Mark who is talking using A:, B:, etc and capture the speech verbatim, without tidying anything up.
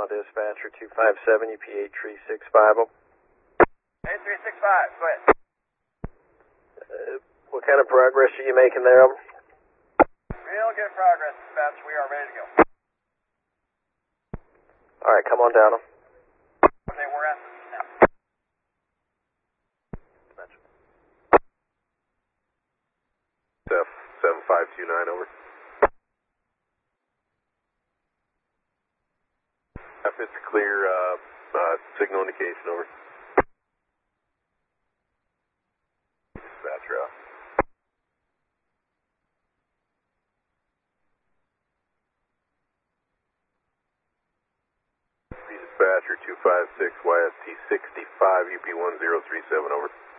A: Omaha Dispatcher two five seven, U P eight three six five.
B: eight three six five, go ahead.
A: Uh, what kind of progress are you making there?
B: Real good progress, dispatch. We are ready to go.
A: Alright, come on down.
B: Okay, we're at now.
A: Dispatch.
C: F seven five two nine, over. F, it's clear, uh, uh, signal indication, over. Dispatcher out. Dispatcher two five six, Y S T sixty-five, U P one zero three seven, over.